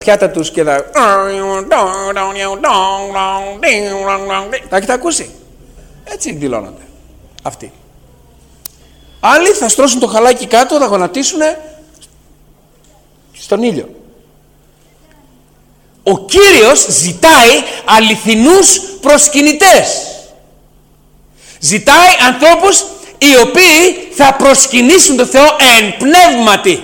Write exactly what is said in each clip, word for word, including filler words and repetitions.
πιάτα τους και θα... Θα έχετε ακούσει. Έτσι εκδηλώνονται αυτοί. Άλλοι θα στρώσουν το χαλάκι κάτω, θα γονατίσουν στον ήλιο. Ο Κύριος ζητάει αληθινούς προσκυνητές. Ζητάει ανθρώπους οι οποίοι θα προσκυνήσουν τον Θεό εν πνεύματι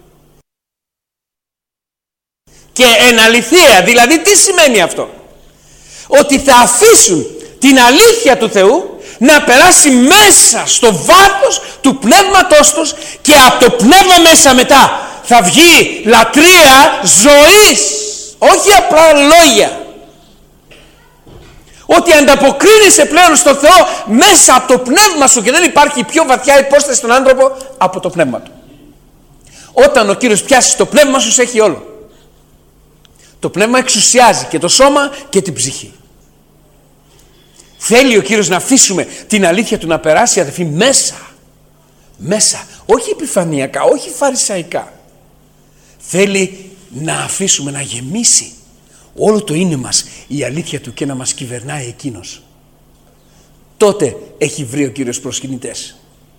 και εν αληθεία. Δηλαδή τι σημαίνει αυτό? Ότι θα αφήσουν την αλήθεια του Θεού να περάσει μέσα στο βάθος του πνεύματός τους και από το πνεύμα μέσα μετά θα βγει λατρεία ζωής, όχι απλά λόγια. Ότι ανταποκρίνεσαι πλέον στο Θεό μέσα από το πνεύμα σου και δεν υπάρχει πιο βαθιά υπόσταση στον άνθρωπο από το πνεύμα του. Όταν ο Κύριος πιάσει το πνεύμα σου, σε έχει όλο. Το πνεύμα εξουσιάζει και το σώμα και την ψυχή. Θέλει ο Κύριος να αφήσουμε την αλήθεια του να περάσει, αδελφοί, μέσα. Μέσα. Όχι επιφανειακά, όχι φαρισαϊκά. Θέλει να αφήσουμε να γεμίσει όλο το είναι μας η αλήθεια του και να μας κυβερνάει εκείνος. Τότε έχει βρει ο Κύριος προσκυνητές.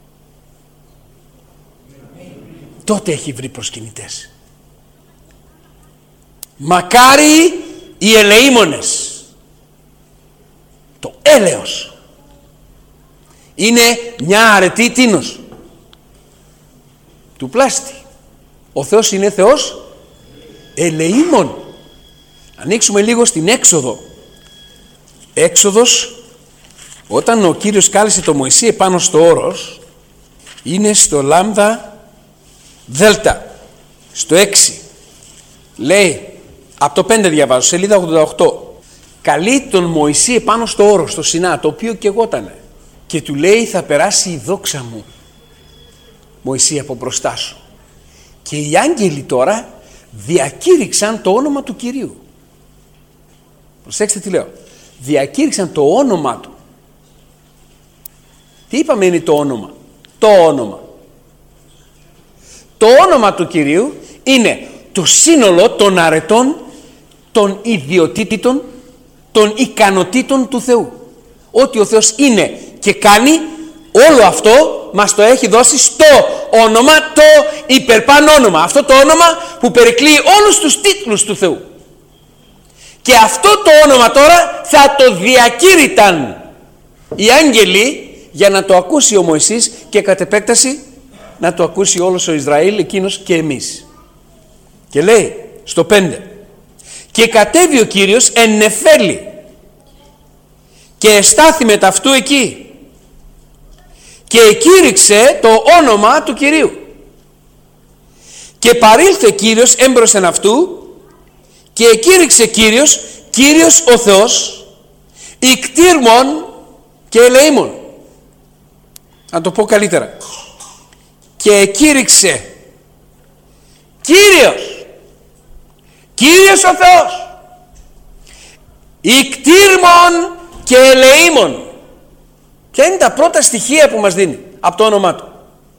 Τότε έχει βρει προσκυνητές. Μακάρι οι ελεήμονες. Το έλεος είναι μια αρετή τίνος του πλάστη. Ο Θεός είναι Θεός ελεήμων. Ανοίξουμε λίγο στην Έξοδο. Έξοδος, όταν ο Κύριος κάλεσε το Μωυσή επάνω στο όρος, είναι στο λάμδα δέλτα, στο έξι. Λέει, από το πέντε διαβάζω, σελίδα ογδόντα οκτώ. Καλεί τον Μωυσή επάνω στο όρος, στο Σινά, το οποίο και εγώτανε. Και του λέει, θα περάσει η δόξα μου, Μωυσή, από μπροστά σου. Και οι άγγελοι τώρα διακήρυξαν το όνομα του Κυρίου. Προσέξτε τι λέω. Διακήρυξαν το όνομα του. Τι είπαμε είναι το όνομα? Το όνομα. Το όνομα του Κυρίου είναι το σύνολο των αρετών, των ιδιοτήτων, των ικανοτήτων του Θεού. Ότι ο Θεός είναι και κάνει, όλο αυτό μας το έχει δώσει στο όνομα, το υπερπάνω όνομα. Αυτό το όνομα που περικλεί όλους τους τίτλους του Θεού. Και αυτό το όνομα τώρα θα το διακήρυταν οι άγγελοι για να το ακούσει ο Μωυσής και κατ' επέκταση να το ακούσει όλος ο Ισραήλ, εκείνος και εμείς. Και λέει στο πέντε, και κατέβη ο Κύριος εν νεφέλη και εστάθη με ταυτού εκεί και εκήρυξε το όνομα του Κυρίου και παρήλθε Κύριος έμπροσθεν αυτού και εκήρυξε Κύριος, Κύριος ο Θεός, ικτήρμων και ελεήμων. Να το πω καλύτερα. Και εκήρυξε Κύριος, Κύριος ο Θεός, ικτήρμων και ελεήμων. Ποια είναι τα πρώτα στοιχεία που μας δίνει από το όνομά του?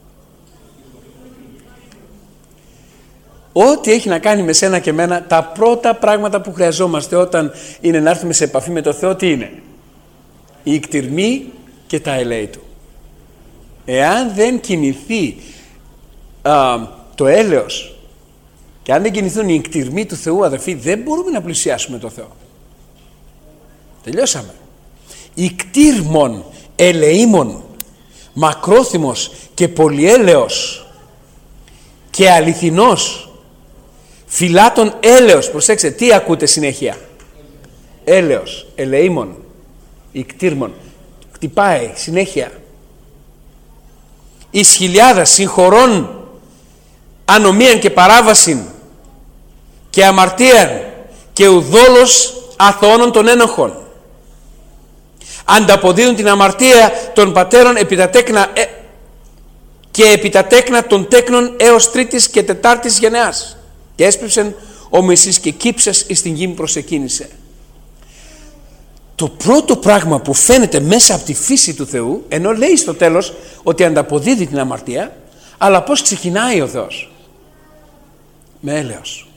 Ό,τι έχει να κάνει με σένα και μένα, τα πρώτα πράγματα που χρειαζόμαστε όταν είναι να έρθουμε σε επαφή με το Θεό, τι είναι? Η ικτηρμή και τα ελέη του. Εάν δεν κινηθεί α, το έλεος και αν δεν κινηθούν οι ικτηρμοί του Θεού, αδελφοί, δεν μπορούμε να πλησιάσουμε το Θεό. Τελειώσαμε. Ικτήρμων, ελεήμων, μακρόθυμος και πολυέλεος και αληθινός, φυλάτων έλεος. Προσέξτε, τι ακούτε συνέχεια? Έλεος, ελεήμων, ικτήρμων. Χτυπάει συνέχεια. Εις χιλιάδας συγχωρών ανομίαν και παράβασιν και αμαρτίαν και ουδόλως αθώων των ένοχων. Ανταποδίδουν την αμαρτία των πατέρων επί τα τέκνα ε, και επί τα τέκνα των τέκνων έως τρίτης και τετάρτης γενεάς. Και έσπευσεν ο Μωυσής και κύψας εις την γη προσεκίνησε. Το πρώτο πράγμα που φαίνεται μέσα από τη φύση του Θεού, ενώ λέει στο τέλος ότι ανταποδίδει την αμαρτία, αλλά πώς ξεκινάει ο Θεός? Με έλεος.